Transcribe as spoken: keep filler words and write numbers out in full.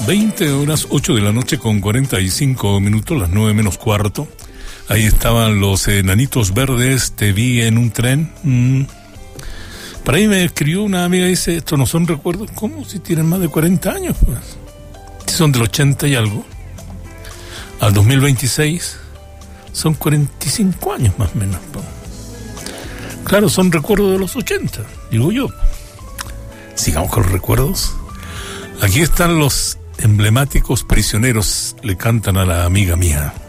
veinte horas, ocho de la noche con cuarenta y cinco minutos, las nueve menos cuarto. Ahí estaban los Enanitos Verdes, Te vi en un tren. Mm. Para ahí me escribió una amiga y dice, estos no son recuerdos. ¿Cómo? Si tienen más de cuarenta años, pues. Si son del ochenta y algo. Al dos mil veintiséis son cuarenta y cinco años más o menos, pues. Claro, son recuerdos de los ochenta, digo yo. Sigamos con los recuerdos. Aquí están los emblemáticos Prisioneros, le cantan a la amiga mía.